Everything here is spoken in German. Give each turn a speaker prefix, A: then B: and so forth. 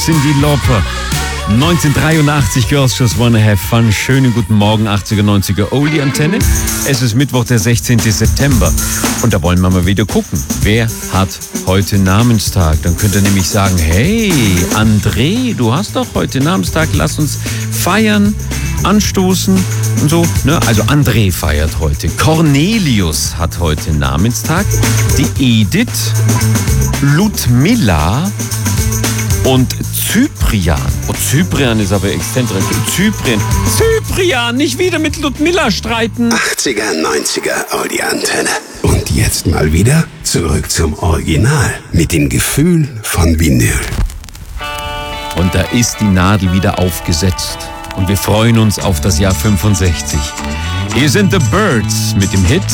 A: Cyndi Lauper. 1983, Girls Just Wanna Have Fun. Schönen guten Morgen, 80er, 90er Oldie-Antenne. Es ist Mittwoch, der 16. September. Und da wollen wir mal wieder gucken, wer hat heute Namenstag. Dann könnt ihr nämlich sagen, hey, André, du hast doch heute Namenstag. Lass uns feiern, anstoßen und so. Ne? Also André feiert heute. Cornelius hat heute Namenstag. Die Edith, Ludmilla und Cyprian. Oh, Cyprian ist aber exzentrisch. Cyprian, nicht wieder mit Ludmilla streiten.
B: 80er, 90er Audi-Antenne. Und jetzt mal wieder zurück zum Original mit dem Gefühl von Vinyl.
A: Und da ist die Nadel wieder aufgesetzt. Und wir freuen uns auf das Jahr 65. Hier sind The Birds mit dem Hit